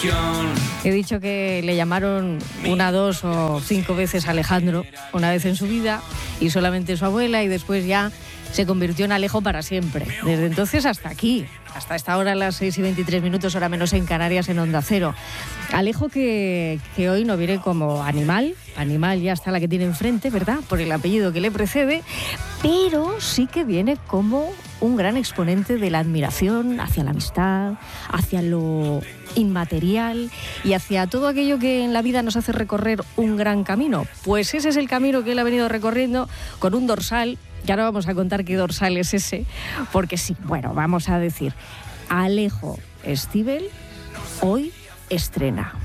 He dicho que le llamaron 1, 2 o 5 veces Alejandro, una vez en su vida, y solamente su abuela, y después ya se convirtió en Alejo para siempre. Desde entonces hasta aquí, hasta esta hora, las 6:23, hora menos en Canarias, en Onda Cero. Alejo que hoy no viene como animal ya está la que tiene enfrente, ¿verdad?, por el apellido que le precede, pero sí que viene como un gran exponente de la admiración hacia la amistad, hacia lo inmaterial y hacia todo aquello que en la vida nos hace recorrer un gran camino. Pues ese es el camino que él ha venido recorriendo con un dorsal. Y ahora vamos a contar qué dorsal es ese, porque sí, bueno, vamos a decir, Alejo Stivel hoy estrena.